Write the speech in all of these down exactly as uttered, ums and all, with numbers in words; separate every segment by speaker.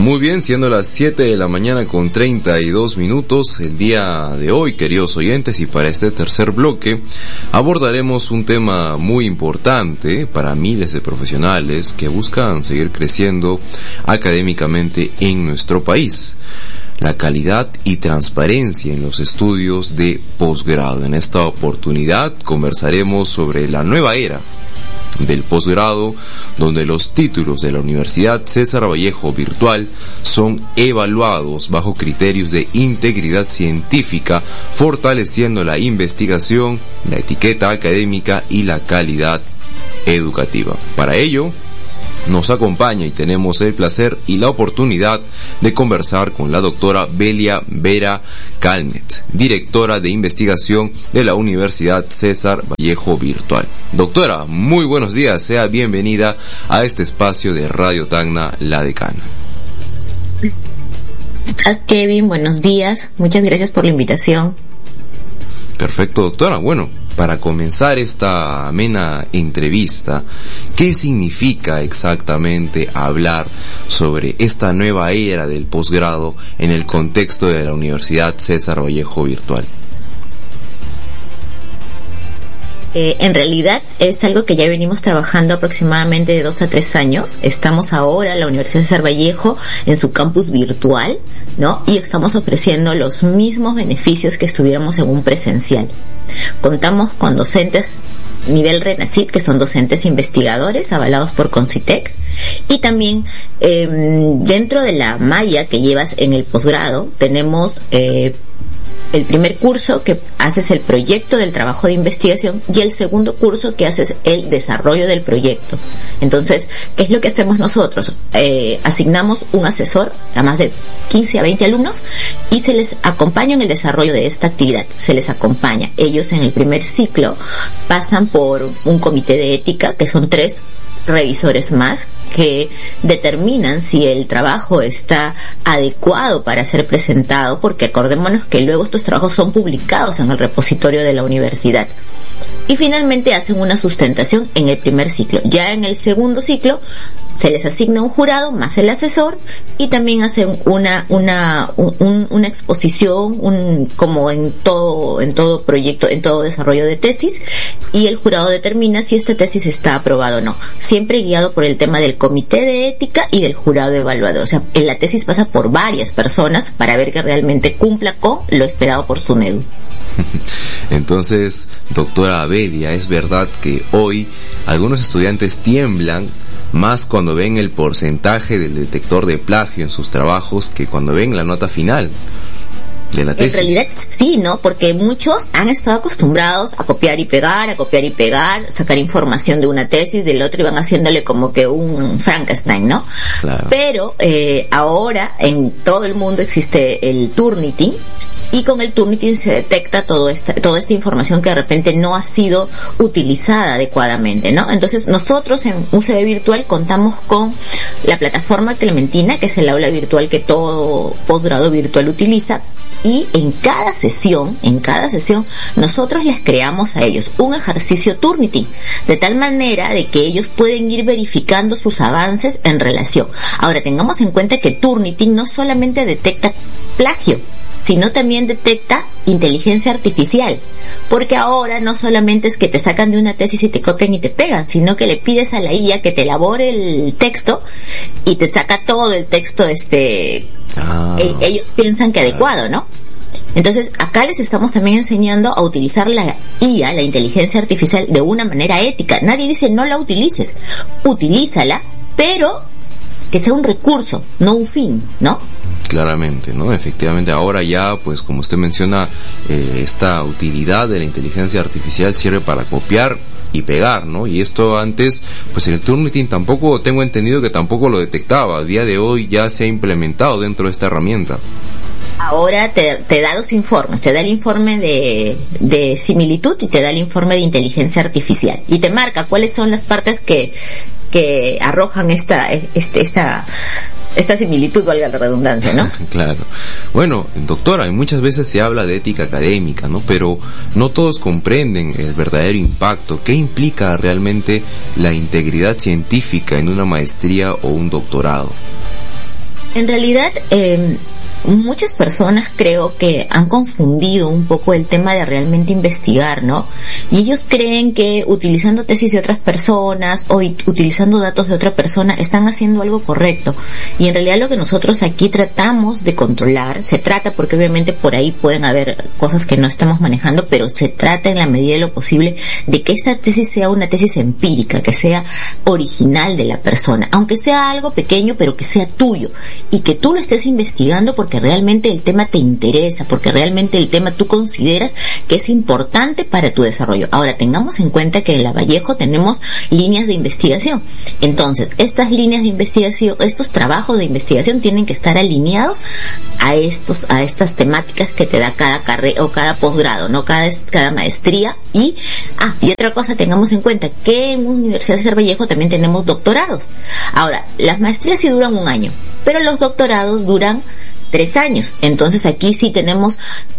Speaker 1: Muy bien, siendo las siete de la mañana con treinta y dos minutos, el día de hoy, queridos oyentes, y para este tercer bloque, abordaremos un tema muy importante para miles de profesionales que buscan seguir creciendo académicamente en nuestro país: la calidad y transparencia en los estudios de posgrado. En esta oportunidad conversaremos sobre la nueva era del posgrado, donde los títulos de la Universidad César Vallejo Virtual son evaluados bajo criterios de integridad científica, fortaleciendo la investigación, la etiqueta académica y la calidad educativa. Para ello, nos acompaña y tenemos el placer y la oportunidad de conversar con la doctora Belia Vera Calmet, directora de investigación de la Universidad César Vallejo Virtual. Doctora, muy buenos días, sea bienvenida a este espacio de Radio Tacna, La Decana.
Speaker 2: ¿Cómo estás, Kevin? Buenos días, muchas gracias por la invitación.
Speaker 1: Perfecto, doctora. Bueno, para comenzar esta amena entrevista, ¿qué significa exactamente hablar sobre esta nueva era del posgrado en el contexto de la Universidad César Vallejo Virtual?
Speaker 2: Eh, en realidad es algo que ya venimos trabajando aproximadamente de dos a tres años. Estamos ahora en la Universidad César Vallejo en su campus virtual, ¿no? Y estamos ofreciendo los mismos beneficios que estuviéramos en un presencial. Contamos con docentes nivel RENACIT, que son docentes investigadores avalados por CONCITEC, y también eh, dentro de la malla que llevas en el posgrado tenemos eh, el primer curso que haces el proyecto del trabajo de investigación y el segundo curso que haces el desarrollo del proyecto. Entonces, ¿qué es lo que hacemos nosotros? Eh, asignamos un asesor a más de quince a veinte alumnos y se les acompaña en el desarrollo de esta actividad. Se les acompaña. Ellos en el primer ciclo pasan por un comité de ética, que son tres revisores más que determinan si el trabajo está adecuado para ser presentado, porque acordémonos que luego estos trabajos son publicados en el repositorio de la universidad. Y finalmente hacen una sustentación en el primer ciclo. Ya en el segundo ciclo se les asigna un jurado más el asesor y también hacen una una un, una exposición, un como en todo en todo proyecto, en todo desarrollo de tesis, y el jurado determina si esta tesis está aprobada o no, siempre guiado por el tema del comité de ética y del jurado evaluador. O sea, en la tesis pasa por varias personas para ver que realmente cumpla con lo esperado por su SUNEDU.
Speaker 1: Entonces, doctora Belia, ¿es verdad que hoy algunos estudiantes tiemblan más cuando ven el porcentaje del detector de plagio en sus trabajos que cuando ven la nota final de la tesis?
Speaker 2: En realidad sí, ¿no? Porque muchos han estado acostumbrados a copiar y pegar, a copiar y pegar, sacar información de una tesis, del otro, y van haciéndole como que un Frankenstein, ¿no?
Speaker 1: Claro.
Speaker 2: Pero eh, ahora en todo el mundo existe el Turnitin, y con el Turnitin se detecta todo esta, toda esta información que de repente no ha sido utilizada adecuadamente, ¿no? Entonces nosotros en U C B Virtual contamos con la plataforma Clementina, que es el aula virtual que todo posgrado virtual utiliza, y en cada sesión, en cada sesión, nosotros les creamos a ellos un ejercicio Turnitin, de tal manera de que ellos pueden ir verificando sus avances en relación. Ahora, tengamos en cuenta que Turnitin no solamente detecta plagio, sino también detecta inteligencia artificial, porque ahora no solamente es que te sacan de una tesis y te copian y te pegan, sino que le pides a la I A que te elabore el texto y te saca todo el texto, este ah, e- ellos piensan que adecuado, ¿no? Entonces acá les estamos también enseñando a utilizar la I A, la inteligencia artificial, de una manera ética. Nadie dice no la utilices, utilízala, pero que sea un recurso, no un fin, ¿no?
Speaker 1: Claramente, ¿no? Efectivamente, ahora ya, pues como usted menciona, eh, esta utilidad de la inteligencia artificial sirve para copiar y pegar, ¿no? Y esto antes, pues el Turnitin tampoco, tengo entendido que tampoco lo detectaba. A día de hoy ya se ha implementado dentro de esta herramienta.
Speaker 2: Ahora te, te da dos informes, te da el informe de, de similitud y te da el informe de inteligencia artificial. Y te marca cuáles son las partes que, que arrojan esta, este, esta, esta similitud, valga la redundancia, ¿no?
Speaker 1: Claro. Bueno, doctora, muchas veces se habla de ética académica, ¿no? Pero no todos comprenden el verdadero impacto. ¿Qué implica realmente la integridad científica en una maestría o un doctorado?
Speaker 2: En realidad, eh, muchas personas creo que han confundido un poco el tema de realmente investigar, ¿no? Y ellos creen que utilizando tesis de otras personas o utilizando datos de otra persona están haciendo algo correcto. Y en realidad lo que nosotros aquí tratamos de controlar, se trata, porque obviamente por ahí pueden haber cosas que no estamos manejando, pero se trata en la medida de lo posible de que esta tesis sea una tesis empírica, que sea original de la persona, aunque sea algo pequeño, pero que sea tuyo y que tú lo estés investigando porque realmente el tema te interesa, porque realmente el tema tú consideras que es importante para tu desarrollo. Ahora, tengamos en cuenta que en la Vallejo tenemos líneas de investigación. Entonces, estas líneas de investigación, estos trabajos de investigación tienen que estar alineados a estos, a estas temáticas que te da cada carrera o cada posgrado, ¿no? Cada, cada maestría. Y, ah, y otra cosa, tengamos en cuenta que en Universidad César Vallejo también tenemos doctorados. Ahora, las maestrías sí duran un año, pero los doctorados duran tres años. Entonces aquí sí tenemos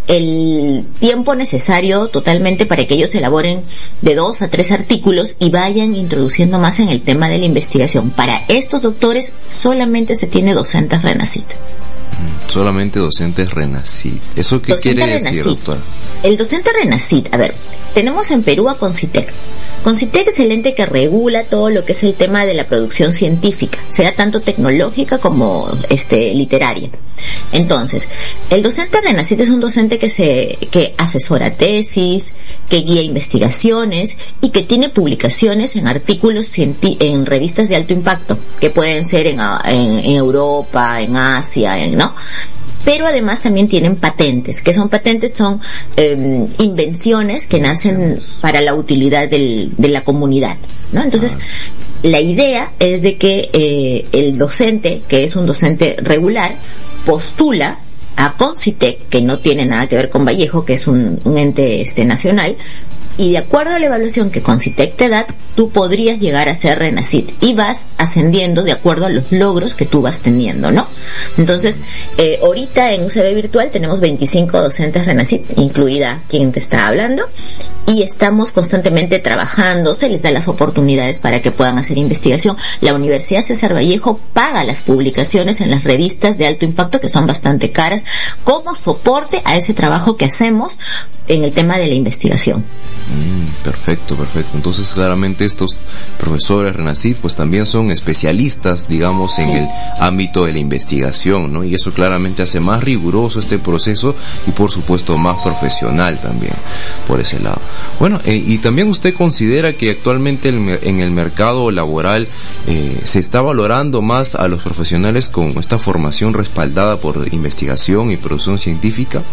Speaker 2: el tiempo necesario totalmente para que ellos elaboren de dos a tres artículos y vayan introduciendo más en el tema de la investigación. Para estos doctores solamente se tiene docentes RENACYT.
Speaker 1: Solamente docentes RENACYT. ¿Eso qué
Speaker 2: docente
Speaker 1: quiere decir,
Speaker 2: RENACYT.
Speaker 1: doctora?
Speaker 2: El docente RENACYT, a ver, tenemos en Perú a CONCITEC. CONCITEC es el ente que regula todo lo que es el tema de la producción científica, sea tanto tecnológica como este literaria. Entonces, el docente RENACYT es un docente que se que asesora tesis, que guía investigaciones y que tiene publicaciones en artículos cienti- en revistas de alto impacto, que pueden ser en, en, en Europa, en Asia, en, ¿no? Pero además también tienen patentes. ¿Qué son patentes? Son eh, invenciones que nacen para la utilidad del, de la comunidad, ¿no? Entonces, la idea es de que eh, el docente, que es un docente regular, postula a CONCITEC, que no tiene nada que ver con Vallejo, que es un, un ente este nacional, y de acuerdo a la evaluación que CONCITEC te da, tú podrías llegar a ser RENACYT y vas ascendiendo de acuerdo a los logros que tú vas teniendo, ¿no? Entonces, eh, ahorita en U C B Virtual tenemos veinticinco docentes RENACYT, incluida quien te está hablando, y estamos constantemente trabajando, se les da las oportunidades para que puedan hacer investigación. La Universidad César Vallejo paga las publicaciones en las revistas de alto impacto, que son bastante caras, como soporte a ese trabajo que hacemos en el tema de la investigación.
Speaker 1: Mm, perfecto, perfecto. Entonces, claramente estos profesores RENACYT pues también son especialistas, digamos, en el ámbito de la investigación, ¿no? Y eso claramente hace más riguroso este proceso y, por supuesto, más profesional también por ese lado. Bueno, eh, y también usted considera que actualmente el, en el mercado laboral eh, se está valorando más a los profesionales con esta formación respaldada por investigación y producción científica.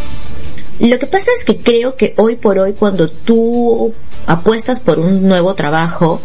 Speaker 2: Lo que pasa es que creo que hoy por hoy, cuando tú apuestas por un nuevo trabajo,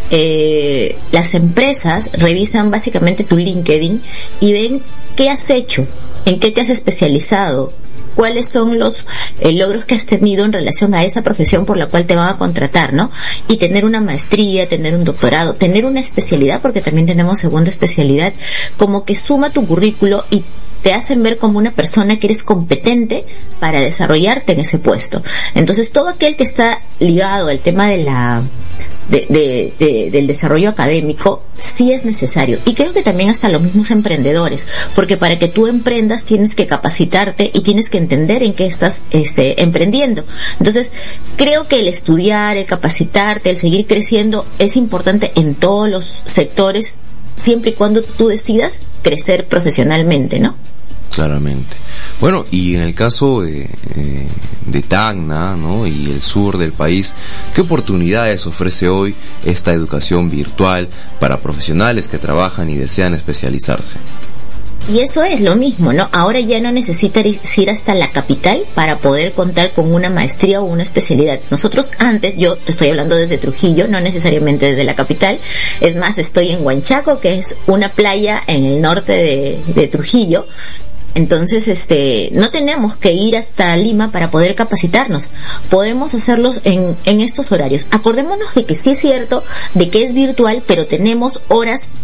Speaker 2: eh, las empresas revisan básicamente tu LinkedIn y ven qué has hecho, en qué te has especializado, cuáles son los eh, logros que has tenido en relación a esa profesión por la cual te van a contratar, ¿no? Y tener una maestría, tener un doctorado, tener una especialidad, porque también tenemos segunda especialidad, como que suma tu currículo y te hacen ver como una persona que eres competente para desarrollarte en ese puesto. Entonces, todo aquel que está ligado al tema de la de, de, de, del desarrollo académico sí es necesario. Y creo que también hasta los mismos emprendedores, porque para que tú emprendas tienes que capacitarte y tienes que entender en qué estás este, emprendiendo. Entonces, creo que el estudiar, el capacitarte, el seguir creciendo es importante en todos los sectores, siempre y cuando tú decidas crecer profesionalmente, ¿no?
Speaker 1: Claramente. Bueno, y en el caso de, eh, de Tacna, ¿no? Y el sur del país, ¿qué oportunidades ofrece hoy esta educación virtual para profesionales que trabajan y desean especializarse?
Speaker 2: Y eso es lo mismo, ¿no? Ahora ya no necesitas ir hasta la capital para poder contar con una maestría o una especialidad. Nosotros antes, yo te estoy hablando desde Trujillo, no necesariamente desde la capital. Es más, estoy en Huanchaco, que es una playa en el norte de, de Trujillo. Entonces, este, no tenemos que ir hasta Lima para poder capacitarnos. Podemos hacerlos en, en estos horarios. Acordémonos de que sí es cierto, de que es virtual, pero tenemos horas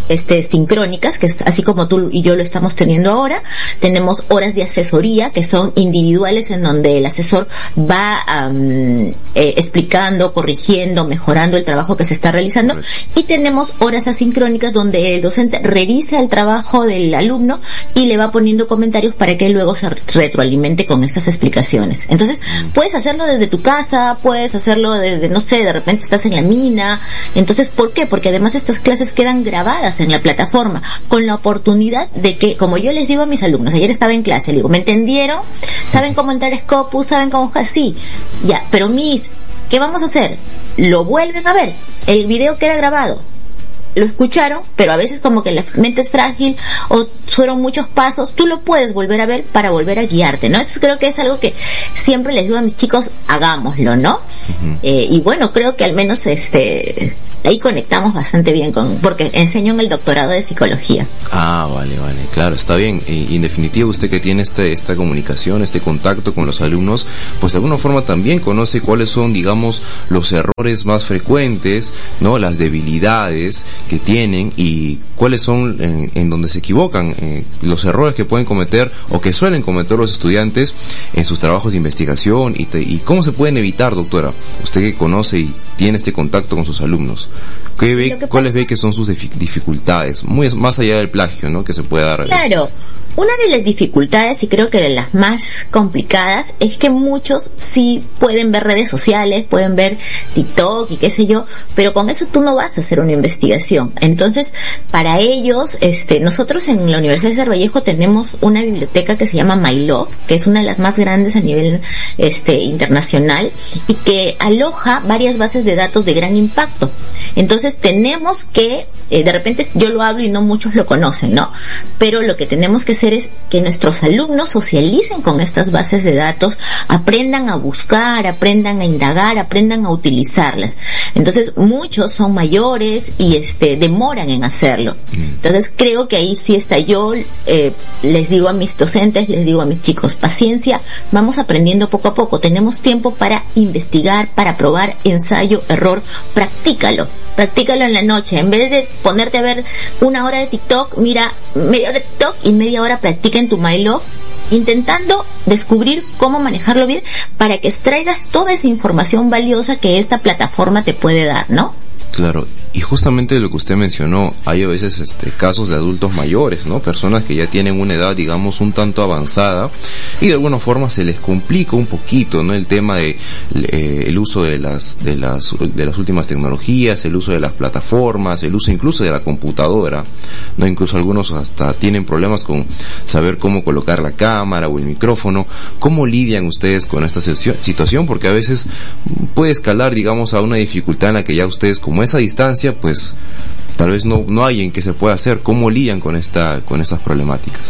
Speaker 2: este sincrónicas, que es así como tú y yo lo estamos teniendo ahora. Tenemos horas de asesoría, que son individuales, en donde el asesor va um, eh, explicando, corrigiendo, mejorando el trabajo que se está realizando. Y tenemos horas asincrónicas, donde el docente revisa el trabajo del alumno y le va poniendo comentarios para que luego se retroalimente con estas explicaciones. Entonces, puedes hacerlo desde tu casa, puedes hacerlo desde, no sé, de repente estás en la mina. Entonces, ¿por qué? Porque además estas clases quedan grabadas en la plataforma, con la oportunidad de que, como yo les digo a mis alumnos, ayer estaba en clase, le digo, ¿me entendieron? ¿Saben cómo entrar a Scopus? ¿Saben cómo? Sí, ya, pero mis, ¿qué vamos a hacer? Lo vuelven a ver, el video queda grabado, lo escucharon, pero a veces como que la mente es frágil o fueron muchos pasos, tú lo puedes volver a ver para volver a guiarte, ¿no? Eso creo que es algo que siempre les digo a mis chicos, hagámoslo, ¿no? Uh-huh. Eh, y bueno, creo que al menos este ahí conectamos bastante bien con, porque enseño en el doctorado de psicología.
Speaker 1: Ah, vale, vale, claro, está bien. Y, y en definitiva, usted que tiene este, esta comunicación, este contacto con los alumnos, pues de alguna forma también conoce cuáles son, digamos, los errores más frecuentes, ¿no? Las debilidades que tienen y cuáles son en, en donde se equivocan, eh, los errores que pueden cometer o que suelen cometer los estudiantes en sus trabajos de investigación y, te, y cómo se pueden evitar, doctora. Usted que conoce y tiene este contacto con sus alumnos, ¿qué ve, ¿cuáles ve que son sus dificultades? Muy más allá del plagio, ¿no? Que se puede dar.
Speaker 2: Claro. Una de las dificultades, y creo que de las más complicadas, es que muchos sí pueden ver redes sociales, pueden ver TikTok y qué sé yo, pero con eso tú no vas a hacer una investigación. Entonces, para ellos, este, nosotros en la Universidad de Cervallejo tenemos una biblioteca que se llama MyLove, que es una de las más grandes a nivel este, internacional, y que aloja varias bases de datos de gran impacto. Entonces, tenemos que, eh, de repente yo lo hablo y no muchos lo conocen, ¿no? Pero lo que tenemos que hacer es que nuestros alumnos socialicen con estas bases de datos, aprendan a buscar, aprendan a indagar, aprendan a utilizarlas. Entonces, muchos son mayores y este demoran en hacerlo. Entonces, creo que ahí sí está. Yo eh, les digo a mis docentes, les digo a mis chicos, paciencia, vamos aprendiendo poco a poco. Tenemos tiempo para investigar, para probar, ensayo, error, practícalo. Practícalo en la noche. En vez de ponerte a ver una hora de TikTok, mira media hora de TikTok y media hora practica en tu MyLove, intentando descubrir cómo manejarlo bien para que extraigas toda esa información valiosa que esta plataforma te puede dar, ¿no?
Speaker 1: Claro, y justamente lo que usted mencionó, hay a veces este casos de adultos mayores, ¿no? Personas que ya tienen una edad, digamos, un tanto avanzada y de alguna forma se les complica un poquito, ¿no? El tema de eh, el uso de las de las de las últimas tecnologías, el uso de las plataformas, el uso incluso de la computadora, ¿no? Incluso algunos hasta tienen problemas con saber cómo colocar la cámara o el micrófono. ¿Cómo lidian ustedes con esta situación? Porque a veces puede escalar, digamos, a una dificultad en la que ya ustedes, como esa distancia, pues tal vez no no hay en qué se pueda hacer. ¿Cómo lidian con esta con estas problemáticas?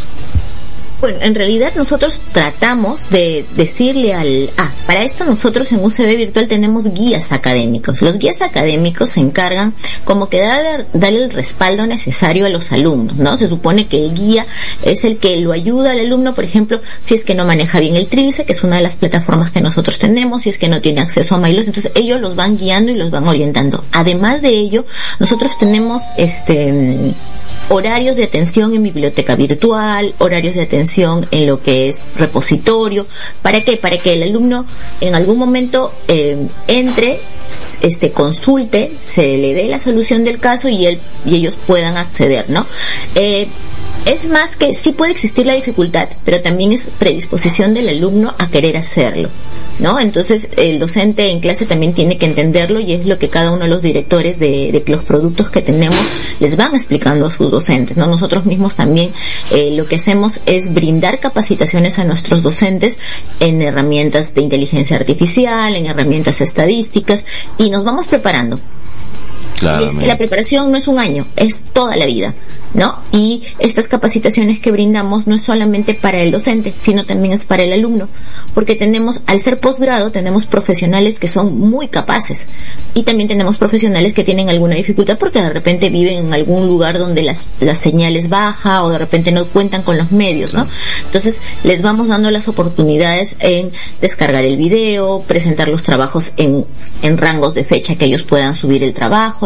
Speaker 2: Bueno, en realidad nosotros tratamos de decirle al... Ah, para esto nosotros en U C B Virtual tenemos guías académicos. Los guías académicos se encargan como que darle, darle el respaldo necesario a los alumnos, ¿no? Se supone que el guía es el que lo ayuda al alumno, por ejemplo, si es que no maneja bien el Trilce, que es una de las plataformas que nosotros tenemos, si es que no tiene acceso a MyLove, entonces ellos los van guiando y los van orientando. Además de ello, nosotros tenemos este... horarios de atención en biblioteca virtual, horarios de atención en lo que es repositorio. ¿Para qué? Para que el alumno en algún momento eh, entre, este consulte, se le dé la solución del caso y él y ellos puedan acceder, ¿no? Eh, es más que sí puede existir la dificultad, pero también es predisposición del alumno a querer hacerlo, ¿no? Entonces el docente en clase también tiene que entenderlo y es lo que cada uno de los directores de, de los productos que tenemos les van explicando a sus docentes, ¿no? Nosotros mismos también eh, lo que hacemos es brindar capacitaciones a nuestros docentes en herramientas de inteligencia artificial, en herramientas estadísticas y nos vamos preparando. Claro, y es que la preparación no es un año, es toda la vida, ¿no? Y estas capacitaciones que brindamos no es solamente para el docente, sino también es para el alumno, porque tenemos, al ser posgrado, tenemos profesionales que son muy capaces y también tenemos profesionales que tienen alguna dificultad porque de repente viven en algún lugar donde las, las señales baja o de repente no cuentan con los medios, ¿no? Entonces les vamos dando las oportunidades en descargar el video, presentar los trabajos en, en rangos de fecha que ellos puedan subir el trabajo,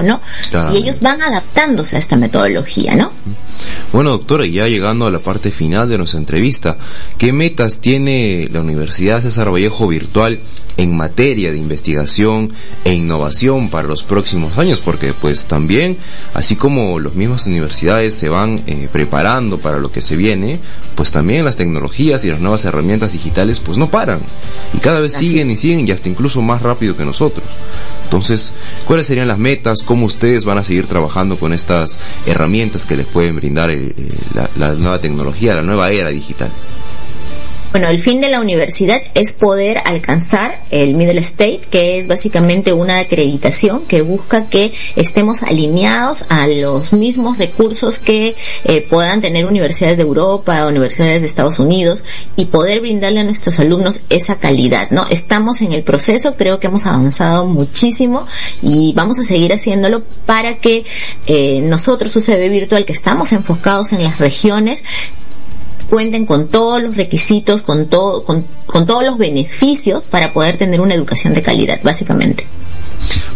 Speaker 2: trabajo, ¿no? Claro. Y ellos van adaptándose a esta metodología, ¿no?
Speaker 1: Bueno, doctora, ya llegando a la parte final de nuestra entrevista, ¿qué metas tiene la Universidad César Vallejo Virtual en materia de investigación e innovación para los próximos años? Porque pues también, así como las mismas universidades se van eh, preparando para lo que se viene, pues también las tecnologías y las nuevas herramientas digitales pues no paran, y cada vez así siguen y siguen, y hasta incluso más rápido que nosotros. Entonces, ¿cuáles serían las metas? ¿Cómo ustedes van a seguir trabajando con estas herramientas que les pueden brindar eh, la, la nueva tecnología, la nueva era digital?
Speaker 2: Bueno, el fin de la universidad es poder alcanzar el Middle State, que es básicamente una acreditación que busca que estemos alineados a los mismos recursos que eh, puedan tener universidades de Europa, universidades de Estados Unidos, y poder brindarle a nuestros alumnos esa calidad, ¿no? Estamos en el proceso, creo que hemos avanzado muchísimo y vamos a seguir haciéndolo para que eh, nosotros, U C B Virtual, que estamos enfocados en las regiones, cuenten con todos los requisitos, con todo, con, con todos los beneficios para poder tener una educación de calidad, básicamente.